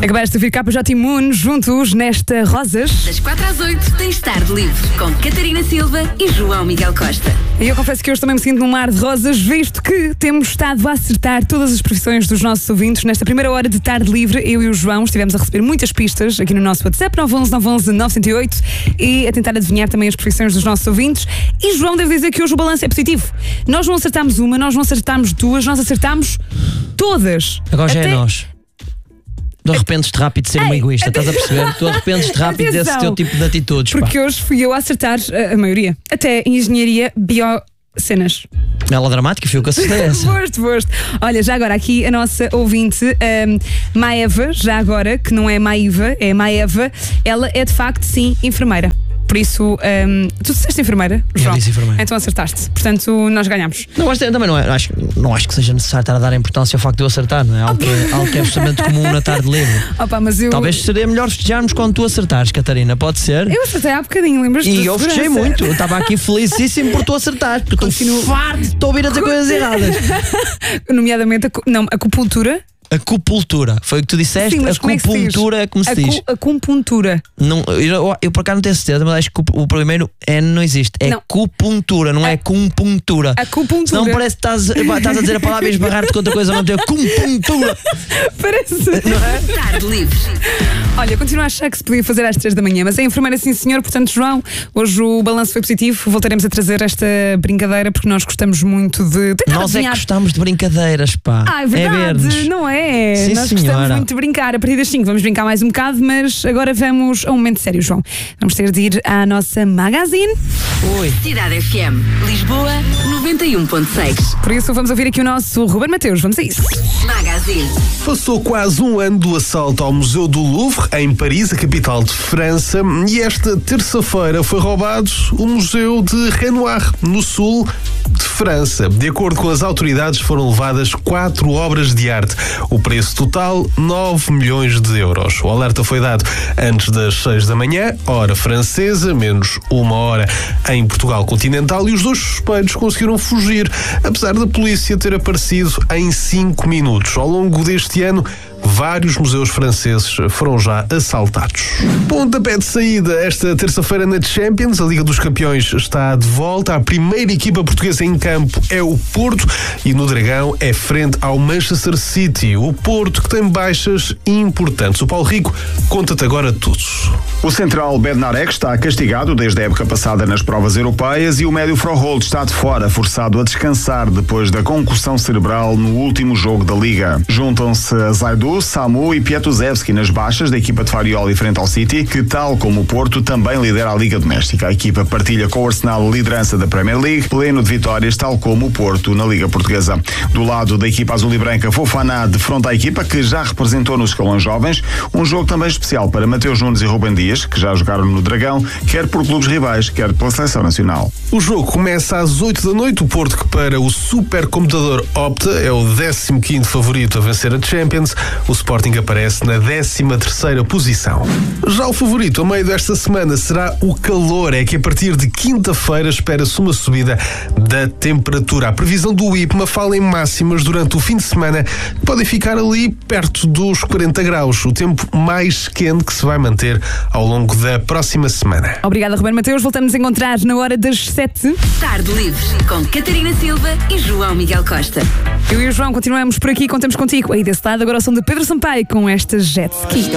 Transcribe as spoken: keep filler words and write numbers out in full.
Acabaste de vir cá para J. Moon juntos nesta Rosas. Das quatro às oito tens Tarde Livre com Catarina Silva e João Miguel Costa. E eu confesso que hoje também me sinto num mar de rosas, visto que temos estado a acertar todas as profissões dos nossos ouvintes. Nesta primeira hora de Tarde Livre, eu e o João estivemos a receber muitas pistas aqui no nosso WhatsApp, nove um um nove um um nove zero oito, e a tentar adivinhar também as profissões dos nossos ouvintes. E João, devo dizer que hoje o balanço é positivo. Nós não acertámos uma, nós não acertámos duas, nós acertámos todas. Agora já Até... é nós. Tu arrependes-te rápido de ser uma egoísta, estás a perceber? Tu arrependes-te rápido Atenção, desse teu tipo de atitudes. Porque pá. hoje fui eu a acertar a, a maioria. Até engenharia biocenas. Melodramática, fui eu que acertei essa. Foste, foste. Olha, já agora aqui a nossa ouvinte, um, Maeva, já agora, que não é Maiva, é Maeva, ela é de facto, sim, enfermeira. Por isso, um, tu disseste enfermeira, João? Eu disse enfermeira. Então acertaste. Portanto, nós ganhamos. Não, mas também não, é, acho, não acho que seja necessário estar a dar importância ao facto de eu acertar, não é? Algo que é, algo que é absolutamente comum na Tarde Livre. Opa, mas eu... Talvez seria melhor festejarmos quando tu acertares, Catarina, pode ser? Eu acertei há bocadinho, lembras-te? E eu festejei muito, eu estava aqui felicíssimo por tu acertar, porque Continuo... estou farto, estou a ouvir a dizer coisas erradas. Nomeadamente, a, não, acupuntura. Acupuntura, foi o que tu disseste? Sim, mas acupuntura é como se diz. Acupuntura. Não, eu, eu por cá não tenho certeza, mas acho que o, o primeiro N não existe. É não. Acupuntura, não é acupuntura. Acupuntura. Não parece que estás, estás a dizer a palavra e esbarrar-te contra coisa, não tem acupuntura. Parece. Não é? Tarde Livre. Olha, continuo a achar que se podia fazer às três da manhã, mas é enfermeira, sim senhor. Portanto, João, hoje o balanço foi positivo. Voltaremos a trazer esta brincadeira porque nós gostamos muito de tentar Nós adivinhar. É que gostamos de brincadeiras, pá. Ah, é verdade, é não é? Sim, nós senhora. gostamos muito de brincar. A partir das cinco vamos brincar mais um bocado, mas agora vamos a um momento sério, João. Vamos ter de ir à nossa Magazine. Oi. Cidade F M, Lisboa, noventa e um ponto seis. Por isso vamos ouvir aqui o nosso Ruben Mateus. Vamos a isso. Magazine. Passou quase um ano do assalto ao Museu do Louvre, em Paris, a capital de França, e esta terça-feira foi roubado o Museu de Renoir, no sul de França. De acordo com as autoridades, foram levadas quatro obras de arte. O preço total, nove milhões de euros. O alerta foi dado antes das seis da manhã, hora francesa, menos uma hora em Portugal continental, e os dois suspeitos conseguiram fugir, apesar da polícia ter aparecido em cinco minutos. Ao longo deste ano, vários museus franceses foram já assaltados. Pontapé de saída esta terça-feira na Champions. A Liga dos Campeões está de volta. A primeira equipa portuguesa em campo é o Porto e no Dragão é frente ao Manchester City. O Porto que tem baixas importantes. O Paulo Rico conta-te agora tudo. O central Bednarek está castigado desde a época passada nas provas europeias e o médio Froholt está de fora, forçado a descansar depois da concussão cerebral no último jogo da Liga. Juntam-se a Zaidu, Samu e Pietuzewski nas baixas da equipa de Farioli frente ao City, que, tal como o Porto, também lidera a Liga Doméstica. A equipa partilha com o Arsenal a liderança da Premier League, pleno de vitórias, tal como o Porto na Liga Portuguesa. Do lado da equipa azul e branca, Fofana defronta a equipa que já representou nos escalões jovens, um jogo também especial para Mateus Nunes e Rubem Dias, que já jogaram no Dragão, quer por clubes rivais, quer pela seleção nacional. O jogo começa às oito da noite. O Porto, que para o supercomputador Opta é o décimo quinto favorito a vencer a Champions. O Sporting aparece na décima terceira posição. Já o favorito a meio desta semana será o calor. É que a partir de quinta-feira espera-se uma subida da temperatura. A previsão do I P M A fala em máximas durante o fim de semana que podem ficar ali perto dos quarenta graus. O tempo mais quente que se vai manter ao longo da próxima semana. Obrigada, Ruben Mateus. Voltamos a encontrar na hora das sete. Tarde Livre com Catarina Silva e João Miguel Costa. Eu e o João continuamos por aqui, contamos contigo. Aí desse lado agora o som de Pedro Sampaio com esta Jet Ski.